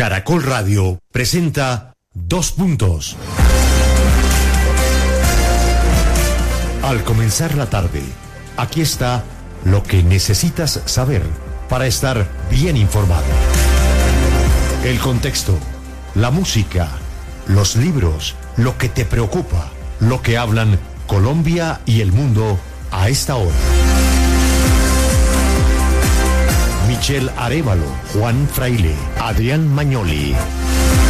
Caracol Radio presenta Dos Puntos. Al comenzar la tarde, aquí está lo que necesitas saber para estar bien informado. El contexto, la música, los libros, lo que te preocupa, lo que hablan Colombia y el mundo a esta hora. Michelle Arévalo, Juan Fraile, Adrián Magnoli.